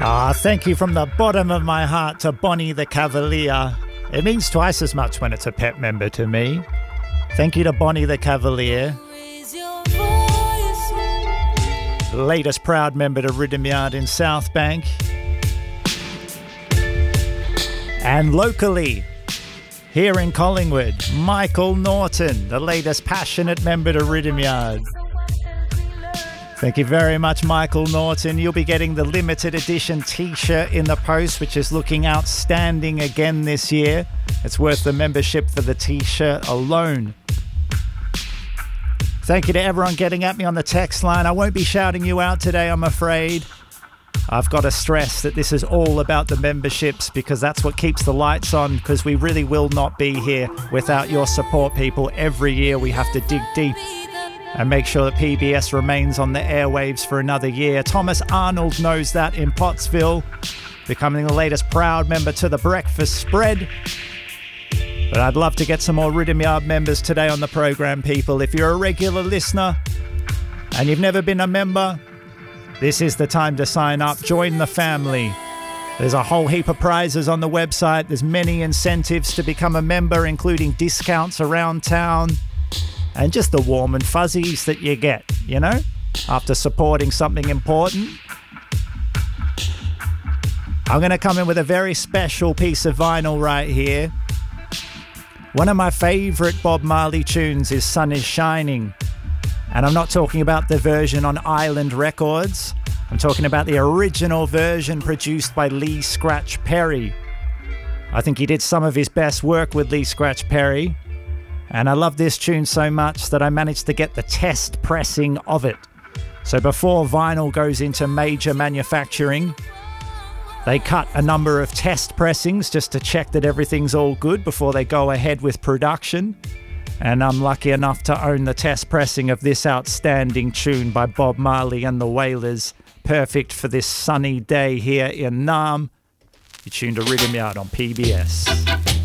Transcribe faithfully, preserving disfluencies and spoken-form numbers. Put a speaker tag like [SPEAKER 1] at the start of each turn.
[SPEAKER 1] Ah, thank you from the bottom of my heart to Bonnie the Cavalier. It means twice as much when it's a pet member to me. Thank you to Bonnie the Cavalier. Latest proud member to Rhythm Yard in South Bank. And locally, here in Collingwood, Michael Norton, the latest passionate member to Rhythm Yard. Thank you very much, Michael Norton. You'll be getting the limited edition t-shirt in the post, which is looking outstanding again this year. It's worth the membership for the t-shirt alone. Thank you to everyone getting at me on the text line. I won't be shouting you out today, I'm afraid. I've got to stress that this is all about the memberships because that's what keeps the lights on, because we really will not be here without your support, people. Every year we have to dig deep and make sure that P B S remains on the airwaves for another year. Thomas Arnold knows that in Pottsville, becoming the latest proud member to the breakfast spread. But I'd love to get some more Rhythm Yard members today on the program, people. If you're a regular listener and you've never been a member, this is the time to sign up. Join the family. There's a whole heap of prizes on the website. There's many incentives to become a member, including discounts around town. And just the warm and fuzzies that you get, you know, after supporting something important. I'm going to come in with a very special piece of vinyl right here. One of my favourite Bob Marley tunes is Sun is Shining. And I'm not talking about the version on Island Records. I'm talking about the original version produced by Lee Scratch Perry. I think he did some of his best work with Lee Scratch Perry. And I love this tune so much that I managed to get the test pressing of it. So before vinyl goes into major manufacturing, they cut a number of test pressings just to check that everything's all good before they go ahead with production. And I'm lucky enough to own the test pressing of this outstanding tune by Bob Marley and the Wailers. Perfect for this sunny day here in Naarm. You're tuned to Rhythm Yard on P B S.